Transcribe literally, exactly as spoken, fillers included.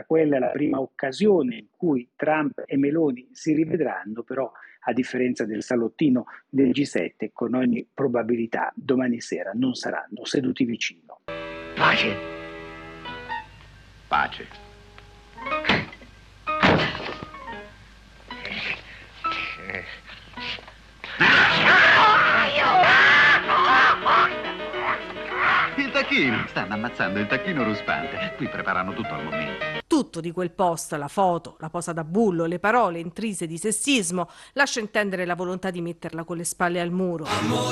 quella è la prima occasione in cui Trump e Meloni si rivedranno, però a differenza del salottino del G sette, con ogni probabilità domani sera non saranno seduti vicino. Pace. Pace. Il tacchino, stanno ammazzando il tacchino ruspante. Qui preparano tutto al momento. Tutto di quel post, la foto, la posa da bullo, le parole intrise di sessismo, lascia intendere la volontà di metterla con le spalle al muro.